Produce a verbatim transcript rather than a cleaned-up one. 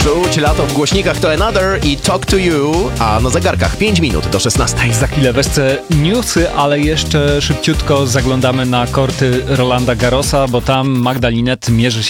Czuć lato w głośnikach to Another i Talk to You, a na zegarkach pięć minut do szesnastej. Za chwilę wesce newsy, ale jeszcze szybciutko zaglądamy na korty Rolanda Garrosa, bo tam Magda Linette mierzy się